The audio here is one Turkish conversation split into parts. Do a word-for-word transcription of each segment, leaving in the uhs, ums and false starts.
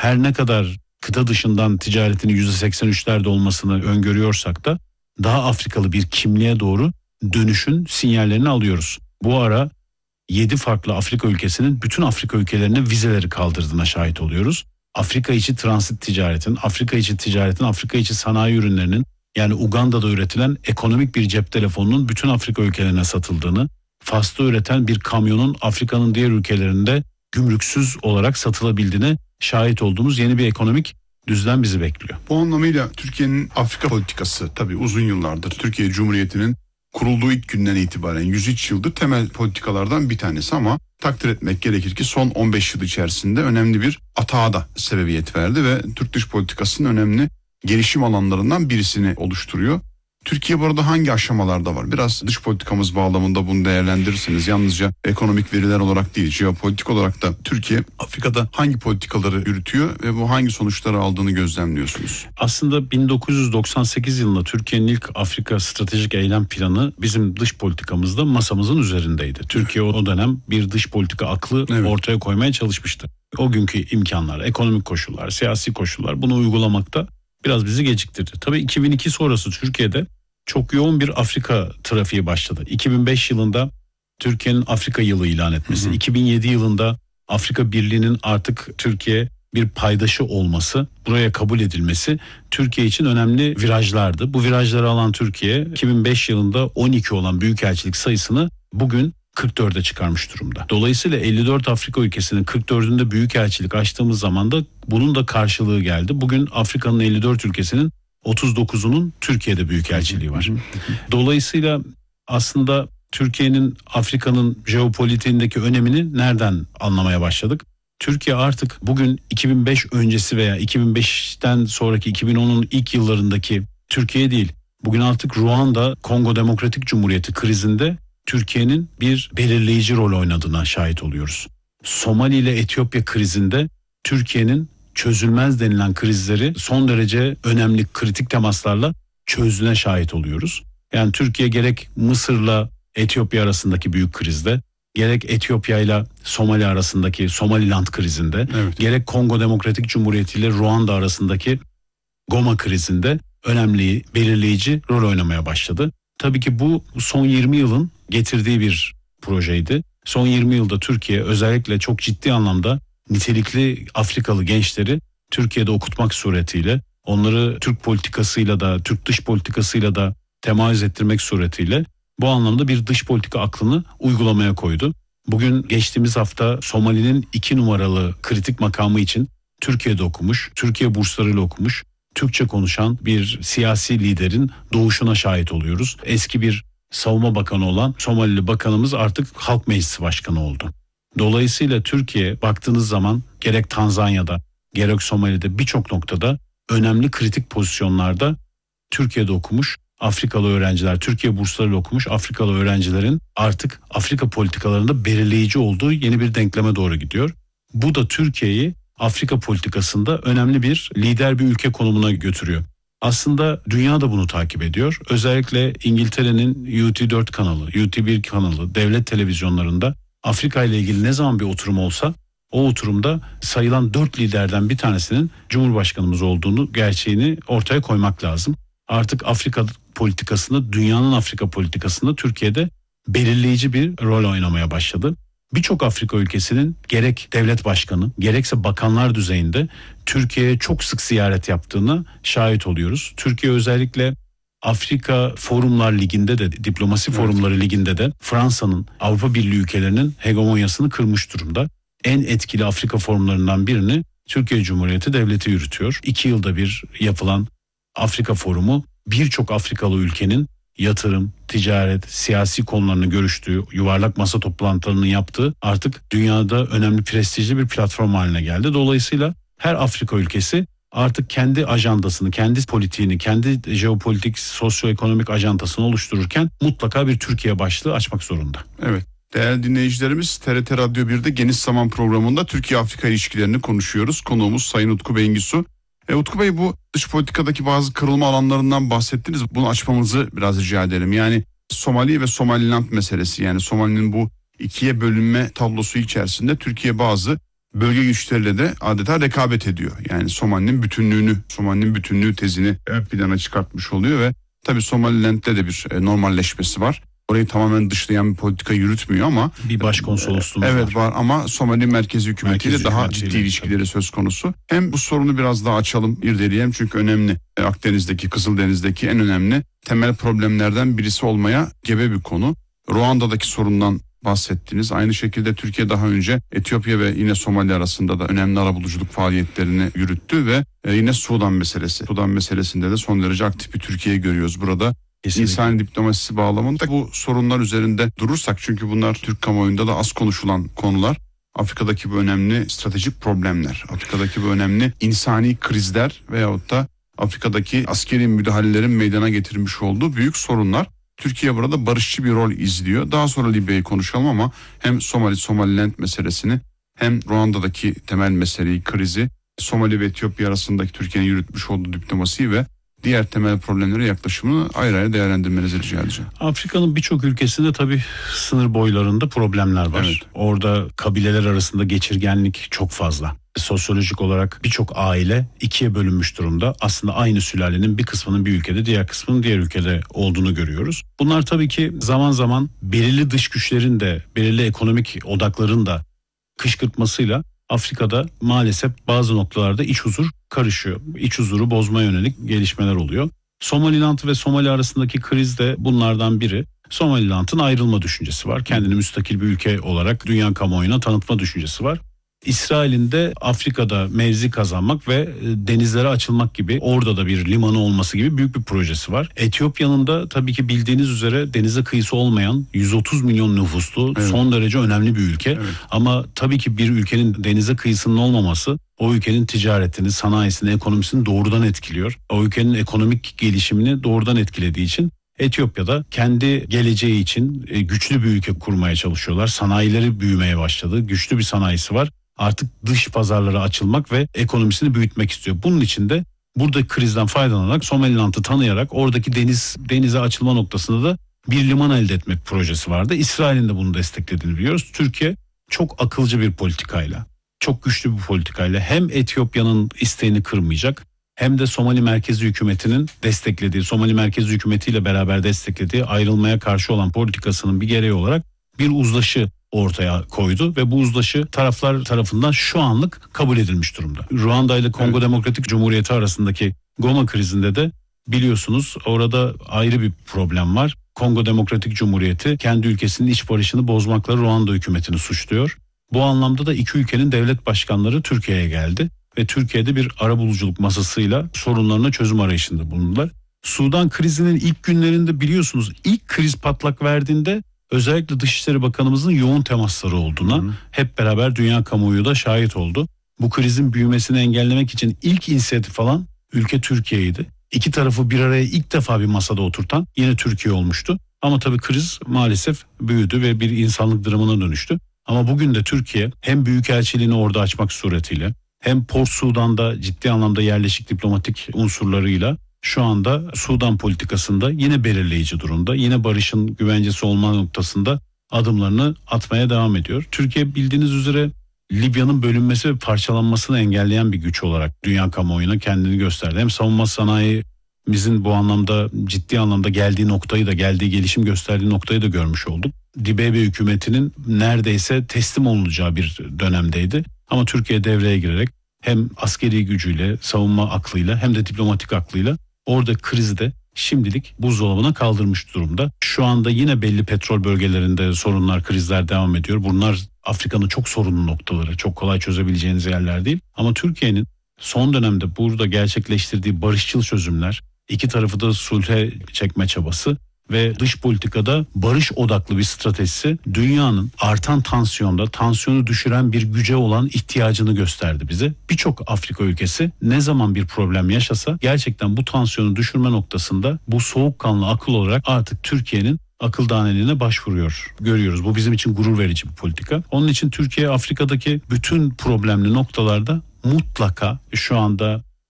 her ne kadar kıta dışından ticaretinin yüzde seksen üçlerde olmasını öngörüyorsak da daha Afrikalı bir kimliğe doğru dönüşün sinyallerini alıyoruz. Bu ara yedi farklı Afrika ülkesinin bütün Afrika ülkelerine vizeleri kaldırdığına şahit oluyoruz. Afrika içi transit ticaretin, Afrika içi ticaretin, Afrika içi sanayi ürünlerinin, yani Uganda'da üretilen ekonomik bir cep telefonunun bütün Afrika ülkelerine satıldığını, Fas'ta üreten bir kamyonun Afrika'nın diğer ülkelerinde gümrüksüz olarak satılabildiğine şahit olduğumuz yeni bir ekonomik düzlem bizi bekliyor. Bu anlamıyla Türkiye'nin Afrika politikası tabii uzun yıllardır Türkiye Cumhuriyeti'nin kurulduğu ilk günden itibaren yüz üç yıldır temel politikalardan bir tanesi, ama takdir etmek gerekir ki son on beş yıl içerisinde önemli bir atağa da sebebiyet verdi ve Türk dış politikasının önemli gelişim alanlarından birisini oluşturuyor. Türkiye burada hangi aşamalarda var? Biraz dış politikamız bağlamında bunu değerlendirirseniz, yalnızca ekonomik veriler olarak değil, jeopolitik olarak da Türkiye Afrika'da hangi politikaları yürütüyor ve bu hangi sonuçları aldığını gözlemliyorsunuz? Aslında bin dokuz yüz doksan sekiz yılında Türkiye'nin ilk Afrika Stratejik Eylem Planı bizim dış politikamızda masamızın üzerindeydi. Türkiye o dönem bir dış politika aklı evet. ortaya koymaya çalışmıştı. O günkü imkanlar, ekonomik koşullar, siyasi koşullar bunu uygulamakta biraz bizi geciktirdi. Tabii iki bin iki sonrası Türkiye'de çok yoğun bir Afrika trafiği başladı. iki bin beş yılında Türkiye'nin Afrika yılı ilan etmesi, hı hı. iki bin yedi yılında Afrika Birliği'nin artık Türkiye bir paydaşı olması, buraya kabul edilmesi Türkiye için önemli virajlardı. Bu virajları alan Türkiye iki bin beş yılında on iki olan büyükelçilik sayısını bugün kırk dörde çıkarmış durumda. Dolayısıyla elli dört Afrika ülkesinin kırk dördünde büyükelçilik açtığımız zaman da bunun da karşılığı geldi. Bugün Afrika'nın elli dört ülkesinin otuz dokuzunun Türkiye'de büyükelçiliği var. Dolayısıyla aslında Türkiye'nin Afrika'nın jeopolitiğindeki önemini nereden anlamaya başladık? Türkiye artık bugün iki bin beş öncesi veya iki bin beşten sonraki iki bin onun ilk yıllarındaki Türkiye değil. Bugün artık Ruanda, Kongo Demokratik Cumhuriyeti krizinde Türkiye'nin bir belirleyici rol oynadığına şahit oluyoruz. Somali ile Etiyopya krizinde Türkiye'nin çözülmez denilen krizleri son derece önemli kritik temaslarla çözdüğüne şahit oluyoruz. Yani Türkiye gerek Mısır'la Etiyopya arasındaki büyük krizde, gerek Etiyopya ile Somali arasındaki Somaliland krizinde, evet. gerek Kongo Demokratik Cumhuriyeti ile Ruanda arasındaki Goma krizinde önemli, belirleyici rol oynamaya başladı. Tabii ki bu son yirmi yılın getirdiği bir projeydi. Son yirmi yılda Türkiye özellikle çok ciddi anlamda nitelikli Afrikalı gençleri Türkiye'de okutmak suretiyle, onları Türk politikasıyla da, Türk dış politikasıyla da temayüz ettirmek suretiyle bu anlamda bir dış politika aklını uygulamaya koydu. Bugün geçtiğimiz hafta Somali'nin iki numaralı kritik makamı için Türkiye'de okumuş, Türkiye burslarıyla okumuş, Türkçe konuşan bir siyasi liderin doğuşuna şahit oluyoruz. Eski bir savunma bakanı olan Somalili bakanımız artık Halk Meclisi Başkanı oldu. Dolayısıyla Türkiye baktığınız zaman gerek Tanzanya'da gerek Somali'de birçok noktada önemli kritik pozisyonlarda Türkiye'de okumuş Afrikalı öğrenciler, Türkiye burslarıyla okumuş Afrikalı öğrencilerin artık Afrika politikalarında belirleyici olduğu yeni bir denkleme doğru gidiyor. Bu da Türkiye'yi Afrika politikasında önemli bir lider bir ülke konumuna götürüyor. Aslında dünya da bunu takip ediyor. Özellikle İngiltere'nin U T dört kanalı, U T bir kanalı, devlet televizyonlarında Afrika ile ilgili ne zaman bir oturum olsa o oturumda sayılan dört liderden bir tanesinin Cumhurbaşkanımız olduğunu, gerçeğini ortaya koymak lazım. Artık Afrika politikasında, dünyanın Afrika politikasında Türkiye'de belirleyici bir rol oynamaya başladı. Birçok Afrika ülkesinin gerek devlet başkanı gerekse bakanlar düzeyinde Türkiye'ye çok sık ziyaret yaptığına şahit oluyoruz. Türkiye özellikle Afrika Forumlar Ligi'nde de, Diplomasi evet. Forumları Ligi'nde de Fransa'nın, Avrupa Birliği ülkelerinin hegemonyasını kırmış durumda. En etkili Afrika forumlarından birini Türkiye Cumhuriyeti Devleti yürütüyor. İki yılda bir yapılan Afrika Forumu birçok Afrikalı ülkenin yatırım, ticaret, siyasi konularını görüştüğü, yuvarlak masa toplantılarını yaptığı artık dünyada önemli prestijli bir platform haline geldi. Dolayısıyla her Afrika ülkesi artık kendi ajandasını, kendi politiğini, kendi jeopolitik, sosyoekonomik ajandasını oluştururken mutlaka bir Türkiye başlığı açmak zorunda. Evet. Değerli dinleyicilerimiz, T R T Radyo bir'de Geniş Zaman programında Türkiye-Afrika ilişkilerini konuşuyoruz. Konuğumuz Sayın Utku Bengisu. E, Utku Bey, bu dış politikadaki bazı kırılma alanlarından bahsettiniz. Bunu açmamızı biraz rica ederim. Yani Somali ve Somaliland meselesi, yani Somali'nin bu ikiye bölünme tablosu içerisinde Türkiye bazı bölge güçleriyle de adeta rekabet ediyor. Yani Somali'nin bütünlüğünü, Somali'nin bütünlüğü tezini ön plana çıkartmış oluyor ve tabii Somaliland'de de bir normalleşmesi var. Orayı tamamen dışlayan bir politika yürütmüyor ama bir başkonsolosluğumuz evet var. var ama Somali merkezi hükümetiyle Merkezi daha hükümetiyle, ciddi ilişkileri tabii. söz konusu. Hem bu sorunu biraz daha açalım, irdeleyelim çünkü önemli. Akdeniz'deki, Kızıldeniz'deki en önemli temel problemlerden birisi olmaya gebe bir konu. Ruanda'daki sorundan bahsettiniz. Aynı şekilde Türkiye daha önce Etiyopya ve yine Somali arasında da önemli arabuluculuk faaliyetlerini yürüttü ve yine Sudan meselesi. Sudan meselesinde de son derece aktif bir Türkiye'yi görüyoruz burada. Kesinlikle. İnsani diplomasisi bağlamında bu sorunlar üzerinde durursak çünkü bunlar Türk kamuoyunda da az konuşulan konular. Afrika'daki bu önemli stratejik problemler, Afrika'daki bu önemli insani krizler veyahut da Afrika'daki askeri müdahalelerin meydana getirmiş olduğu büyük sorunlar. Türkiye burada barışçı bir rol izliyor. Daha sonra Libya'yı konuşalım ama hem Somali, Somaliland meselesini hem Ruanda'daki temel meseleyi, krizi, Somali ve Etiyopya arasındaki Türkiye'nin yürütmüş olduğu diplomasiyi ve diğer temel problemlere yaklaşımını ayrı ayrı değerlendirmenizi rica edeceğim. Afrika'nın birçok ülkesinde tabii sınır boylarında problemler var. Evet. Orada kabileler arasında geçirgenlik çok fazla. Sosyolojik olarak birçok aile ikiye bölünmüş durumda. Aslında aynı sülalenin bir kısmının bir ülkede, diğer kısmının diğer ülkede olduğunu görüyoruz. Bunlar tabii ki zaman zaman belirli dış güçlerin de, belirli ekonomik odakların da kışkırtmasıyla Afrika'da maalesef bazı noktalarda iç huzur karışıyor. İç huzuru bozmaya yönelik gelişmeler oluyor. Somaliland ve Somali arasındaki kriz de bunlardan biri. Somaliland'ın ayrılma düşüncesi var. Kendini müstakil bir ülke olarak dünya kamuoyuna tanıtma düşüncesi var. İsrail'in de Afrika'da mevzi kazanmak ve denizlere açılmak gibi, orada da bir limanı olması gibi büyük bir projesi var. Etiyopya'nın da tabii ki bildiğiniz üzere denize kıyısı olmayan yüz otuz milyon nüfuslu, evet, son derece önemli bir ülke. Evet. Ama tabii ki bir ülkenin denize kıyısının olmaması o ülkenin ticaretini, sanayisini, ekonomisini doğrudan etkiliyor. O ülkenin ekonomik gelişimini doğrudan etkilediği için Etiyopya'da kendi geleceği için güçlü bir ülke kurmaya çalışıyorlar. Sanayileri büyümeye başladı. Güçlü bir sanayisi var. Artık dış pazarlara açılmak ve ekonomisini büyütmek istiyor. Bunun için de burada krizden faydalanarak, Somaliland'ı tanıyarak oradaki deniz denize açılma noktasında da bir liman elde etmek projesi vardı. İsrail'in de bunu desteklediğini biliyoruz. Türkiye çok akılcı bir politikayla, çok güçlü bir politikayla hem Etiyopya'nın isteğini kırmayacak, hem de Somali merkezi hükümetinin desteklediği, Somali merkezi hükümetiyle beraber desteklediği ayrılmaya karşı olan politikasının bir gereği olarak bir uzlaşı ortaya koydu ve bu uzlaşı taraflar tarafından şu anlık kabul edilmiş durumda. Ruanda ile Kongo, evet, Demokratik Cumhuriyeti arasındaki Goma krizinde de biliyorsunuz orada ayrı bir problem var. Kongo Demokratik Cumhuriyeti kendi ülkesinin iç barışını bozmakla Ruanda hükümetini suçluyor. Bu anlamda da iki ülkenin devlet başkanları Türkiye'ye geldi ve Türkiye'de bir arabuluculuk masasıyla sorunlarına çözüm arayışında bulundular. Sudan krizinin ilk günlerinde biliyorsunuz ilk kriz patlak verdiğinde özellikle Dışişleri Bakanımızın yoğun temasları olduğuna, hı, hep beraber dünya kamuoyu da şahit oldu. Bu krizin büyümesini engellemek için ilk inisiyatif alan ülke Türkiye'ydi. İki tarafı bir araya ilk defa bir masada oturtan yine Türkiye olmuştu. Ama tabii kriz maalesef büyüdü ve bir insanlık dramına dönüştü. Ama bugün de Türkiye hem büyükelçiliğini orada açmak suretiyle hem Port Sudan'da ciddi anlamda yerleşik diplomatik unsurlarıyla şu anda Sudan politikasında yine belirleyici durumda. Yine barışın güvencesi olma noktasında adımlarını atmaya devam ediyor. Türkiye bildiğiniz üzere Libya'nın bölünmesi ve parçalanmasını engelleyen bir güç olarak dünya kamuoyuna kendini gösterdi. Hem savunma sanayimizin bu anlamda ciddi anlamda geldiği noktayı da, geldiği gelişim gösterdiği noktayı da görmüş olduk. Dibeybe hükümetinin neredeyse teslim olunacağı bir dönemdeydi. Ama Türkiye devreye girerek hem askeri gücüyle, savunma aklıyla hem de diplomatik aklıyla orada krizi de şimdilik buzdolabına kaldırmış durumda. Şu anda yine belli petrol bölgelerinde sorunlar, krizler devam ediyor. Bunlar Afrika'nın çok sorunlu noktaları, çok kolay çözebileceğiniz yerler değil. Ama Türkiye'nin son dönemde burada gerçekleştirdiği barışçıl çözümler, iki tarafı da sulhe çekme çabası ve dış politikada barış odaklı bir stratejisi dünyanın artan tansiyonda, tansiyonu düşüren bir güce olan ihtiyacını gösterdi bize. Birçok Afrika ülkesi ne zaman bir problem yaşasa gerçekten bu tansiyonu düşürme noktasında bu soğukkanlı akıl olarak artık Türkiye'nin akıl daneliğine başvuruyor. Görüyoruz. Bu bizim için gurur verici bir politika. Onun için Türkiye Afrika'daki bütün problemli noktalarda mutlaka şu anda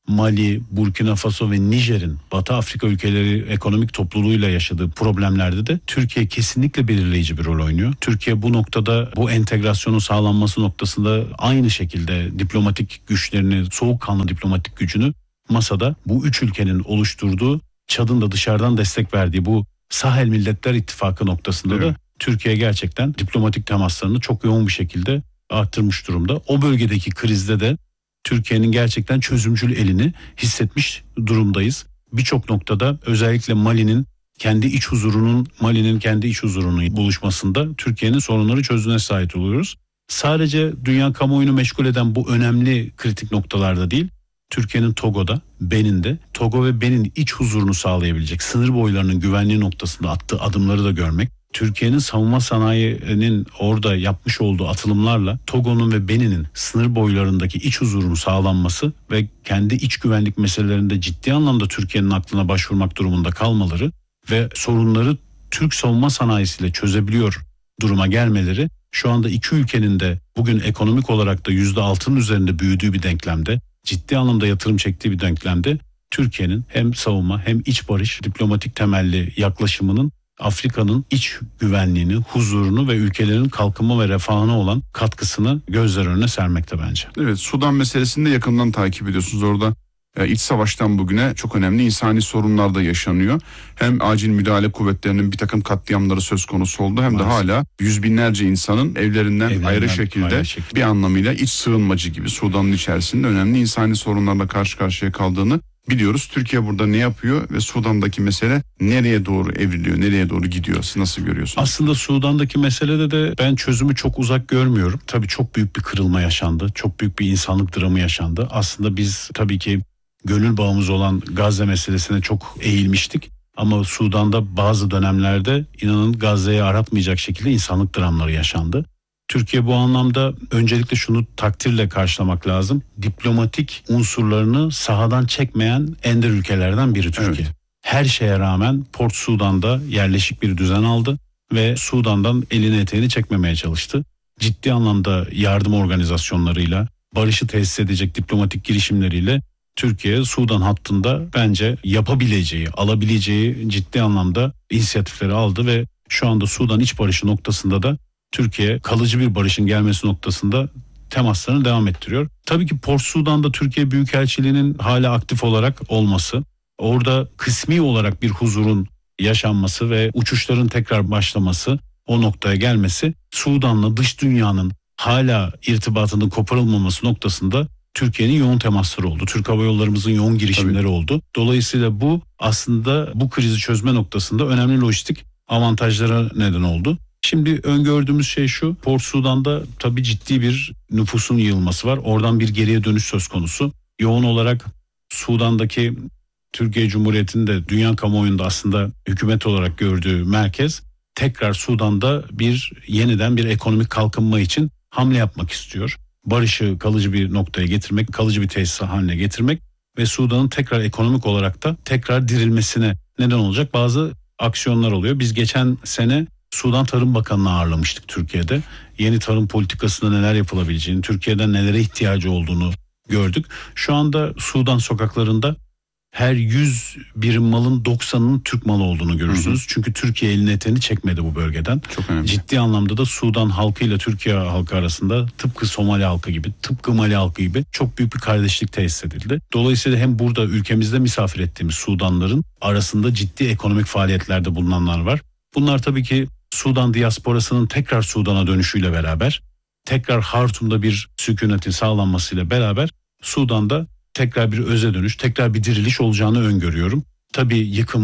Mali, Burkina Faso ve Nijer'in Batı Afrika ülkeleri ekonomik topluluğuyla yaşadığı problemlerde de Türkiye kesinlikle belirleyici bir rol oynuyor. Türkiye bu noktada bu entegrasyonun sağlanması noktasında aynı şekilde diplomatik güçlerini, soğukkanlı diplomatik gücünü masada bu üç ülkenin oluşturduğu, Çad'ın da dışarıdan destek verdiği bu Sahel Milletler İttifakı noktasında evet. da Türkiye gerçekten diplomatik temaslarını çok yoğun bir şekilde arttırmış durumda. O bölgedeki krizde de Türkiye'nin gerçekten çözümcül elini hissetmiş durumdayız. Birçok noktada özellikle Mali'nin kendi iç huzurunun, Mali'nin kendi iç huzurunun buluşmasında Türkiye'nin sorunları çözdüğüne sahip oluyoruz. Sadece dünya kamuoyunu meşgul eden bu önemli kritik noktalarda değil, Türkiye'nin Togo'da, Benin'de, Togo ve Benin iç huzurunu sağlayabilecek sınır boylarının güvenliği noktasında attığı adımları da görmek, Türkiye'nin savunma sanayinin orada yapmış olduğu atılımlarla Togo'nun ve Benin'in sınır boylarındaki iç huzurun sağlanması ve kendi iç güvenlik meselelerinde ciddi anlamda Türkiye'nin aklına başvurmak durumunda kalmaları ve sorunları Türk savunma sanayisiyle çözebiliyor duruma gelmeleri, şu anda iki ülkenin de bugün ekonomik olarak da yüzde altının üzerinde büyüdüğü bir denklemde, ciddi anlamda yatırım çektiği bir denklemde Türkiye'nin hem savunma hem iç barış diplomatik temelli yaklaşımının Afrika'nın iç güvenliğini, huzurunu ve ülkelerin kalkınma ve refahına olan katkısını gözler önüne sermekte bence. Evet, Sudan meselesini de yakından takip ediyorsunuz. Orada e, iç savaştan bugüne çok önemli insani sorunlar da yaşanıyor. Hem acil müdahale kuvvetlerinin bir takım katliamları söz konusu oldu, hem Maalesef. de hala yüz binlerce insanın evlerinden, evlerinden ayrı şekilde ayrı şekilde. bir anlamıyla iç sığınmacı gibi Sudan'ın içerisinde önemli insani sorunlarla karşı karşıya kaldığını biliyoruz. Türkiye burada ne yapıyor ve Sudan'daki mesele nereye doğru evriliyor, nereye doğru gidiyor? Siz nasıl görüyorsunuz? Aslında Sudan'daki meselede de ben çözümü çok uzak görmüyorum. Tabii çok büyük bir kırılma yaşandı. Çok büyük bir insanlık dramı yaşandı. Aslında biz tabii ki gönül bağımız olan Gazze meselesine çok eğilmiştik. Ama Sudan'da bazı dönemlerde inanın Gazze'yi aratmayacak şekilde insanlık dramları yaşandı. Türkiye bu anlamda öncelikle şunu takdirle karşılamak lazım. Diplomatik unsurlarını sahadan çekmeyen ender ülkelerden biri Türkiye. Evet. Her şeye rağmen Port Sudan'da yerleşik bir düzen aldı ve Sudan'dan elini eteğini çekmemeye çalıştı. Ciddi anlamda yardım organizasyonlarıyla, barışı tesis edecek diplomatik girişimleriyle Türkiye Sudan hattında bence yapabileceği, alabileceği ciddi anlamda inisiyatifleri aldı ve şu anda Sudan iç barışı noktasında da Türkiye kalıcı bir barışın gelmesi noktasında temaslarını devam ettiriyor. Tabii ki Port Sudan'da Türkiye Büyükelçiliği'nin hala aktif olarak olması, orada kısmi olarak bir huzurun yaşanması ve uçuşların tekrar başlaması, o noktaya gelmesi, Sudan'la dış dünyanın hala irtibatının koparılmaması noktasında Türkiye'nin yoğun temasları oldu. Türk Hava Yollarımızın yoğun girişimleri Tabii. oldu. Dolayısıyla bu aslında bu krizi çözme noktasında önemli lojistik avantajlara neden oldu. Şimdi öngördüğümüz şey şu, Port Sudan'da tabii ciddi bir nüfusun yığılması var. Oradan bir geriye dönüş söz konusu. Yoğun olarak Sudan'daki Türkiye Cumhuriyeti'nin de dünya kamuoyunda aslında hükümet olarak gördüğü merkez tekrar Sudan'da bir yeniden bir ekonomik kalkınma için hamle yapmak istiyor. Barışı kalıcı bir noktaya getirmek, kalıcı bir tesis haline getirmek ve Sudan'ın tekrar ekonomik olarak da tekrar dirilmesine neden olacak bazı aksiyonlar oluyor. Biz geçen sene Sudan Tarım Bakanı'nı ağırlamıştık Türkiye'de. Yeni tarım politikasında neler yapılabileceğini, Türkiye'den nelere ihtiyacı olduğunu gördük. Şu anda Sudan sokaklarında her yüz birim malın doksanının Türk malı olduğunu görürsünüz. Hı hı. Çünkü Türkiye elini eteğini çekmedi bu bölgeden. Çok önemli. Ciddi anlamda da Sudan halkıyla Türkiye halkı arasında tıpkı Somali halkı gibi, tıpkı Mali halkı gibi çok büyük bir kardeşlik tesis edildi. Dolayısıyla hem burada ülkemizde misafir ettiğimiz Sudanların arasında ciddi ekonomik faaliyetlerde bulunanlar var. Bunlar tabii ki Sudan diasporasının tekrar Sudan'a dönüşüyle beraber, tekrar Hartum'da bir sükunetin sağlanmasıyla beraber Sudan'da tekrar bir öze dönüş, tekrar bir diriliş olacağını öngörüyorum. Tabii yıkım,